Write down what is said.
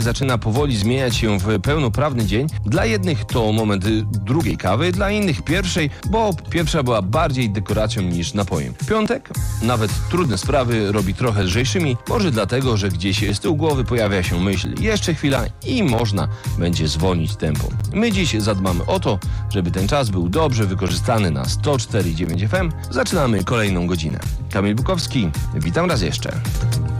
zaczyna powoli zmieniać się w pełnoprawny dzień. Dla jednych to moment drugiej kawy, dla innych pierwszej, bo pierwsza była bardziej dekoracją niż napojem. Piątek nawet trudne sprawy robi trochę lżejszymi, może dlatego, że gdzieś z tyłu głowy pojawia się myśl, jeszcze chwila i można będzie zwolnić tempo. My dziś zadbamy o to, żeby ten czas był dobrze wykorzystany na 104,9 FM. Zaczynamy kolejną godzinę. Kamil Bukowski, witam raz jeszcze.